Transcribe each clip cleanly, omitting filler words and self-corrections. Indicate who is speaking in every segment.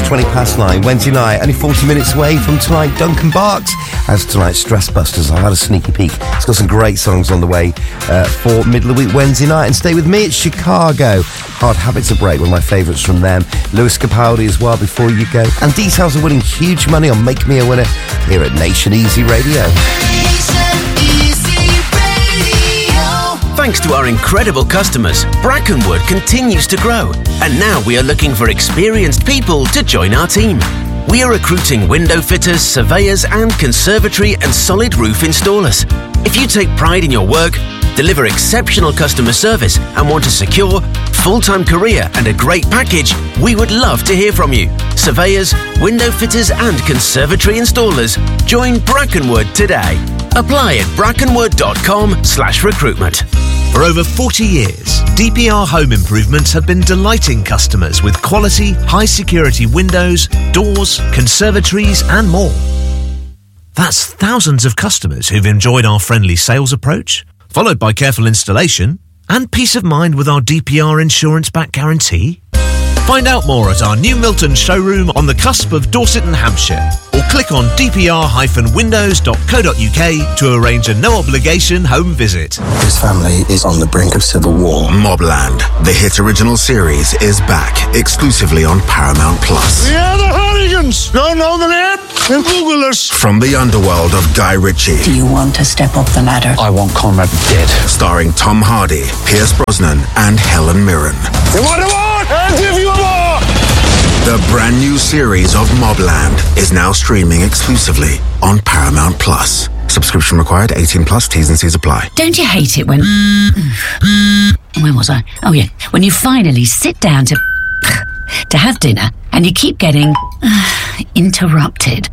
Speaker 1: 9, Wednesday night, only 40 minutes away from tonight. Duncan Barks has tonight's Stress Busters. I've had a sneaky peek. It's got some great songs on the way for middle of the week Wednesday night. And stay with me, it's Chicago. Hard Habits to Break, one of my favourites from them. Lewis Capaldi as well, Before You Go. And details of winning huge money on Make Me a Winner here at Nation Easy Radio.
Speaker 2: Thanks to our incredible customers, Brackenwood continues to grow. And now we are looking for experienced people to join our team. We are recruiting window fitters, surveyors and conservatory and solid roof installers. If you take pride in your work, deliver exceptional customer service and want a secure, full-time career and a great package, we would love to hear from you. Surveyors, window fitters and conservatory installers, join Brackenwood today. Apply at brackenwood.com/recruitment.
Speaker 3: For over 40 years, DPR Home Improvements have been delighting customers with quality, high-security windows, doors, conservatories and more. That's thousands of customers who've enjoyed our friendly sales approach, followed by careful installation and peace of mind with our DPR insurance-backed guarantee. Find out more at our new Milton showroom on the cusp of Dorset and Hampshire, or click on dpr-windows.co.uk to arrange a no-obligation home visit.
Speaker 4: This family is on the brink of civil war.
Speaker 5: Mobland, the hit original series, is back exclusively on Paramount+.
Speaker 6: We are the hooligans! Don't know the name? Then Google us.
Speaker 5: From the underworld of Guy Ritchie.
Speaker 7: Do you want to step up the ladder?
Speaker 4: I want Conrad dead.
Speaker 5: Starring Tom Hardy, Pierce Brosnan and Helen Mirren.
Speaker 6: You want a war? I'll give you a war!
Speaker 5: The brand new series of Mobland is now streaming exclusively on Paramount+. Subscription required, 18+, T's and C's apply.
Speaker 7: Don't you hate it when... When was I? Oh yeah, when you finally sit down to have dinner and you keep getting interrupted.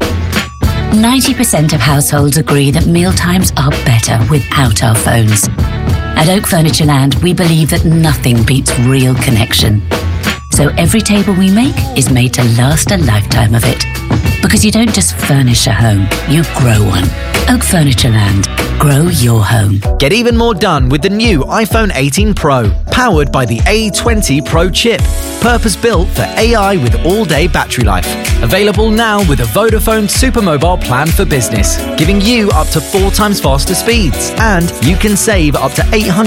Speaker 7: 90% of households agree that mealtimes are better without our phones. At Oak Furniture Land, we believe that nothing beats real connection. So every table we make is made to last a lifetime of it. Because you don't just furnish a home, you grow one. Oak Furniture Land. Grow your home.
Speaker 8: Get even more done with the new iPhone 18 Pro, powered by the A20 Pro chip. Purpose-built for AI with all-day battery life. Available now with a Vodafone Supermobile plan for business, giving you up to 4 times faster speeds. And you can save up to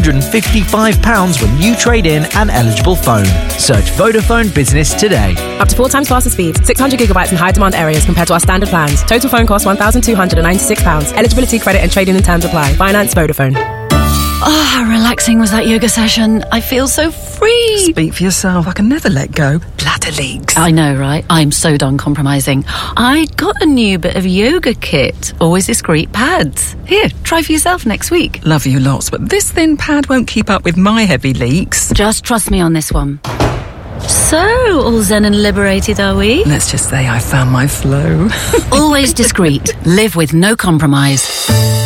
Speaker 8: £855 when you trade in an eligible phone. Search Vodafone Business today.
Speaker 9: Up to 4 times faster speeds, 600 gigabytes in high-demand areas compared to our standard plans. Total phone cost £1,296. Eligibility, credit and trading and terms apply. Finance Vodafone.
Speaker 10: Oh, how relaxing was that yoga session. I feel so free.
Speaker 11: Speak for yourself. I can never let go. Bladder leaks.
Speaker 10: I know, right? I'm so done compromising. I got a new bit of yoga kit. Always discreet pads. Here, try for yourself next week.
Speaker 11: Love you lots, but this thin pad won't keep up with my heavy leaks.
Speaker 10: Just trust me on this one. So, all zen and liberated, are we?
Speaker 11: Let's just say I found my flow.
Speaker 10: Always discreet. Live with no compromise.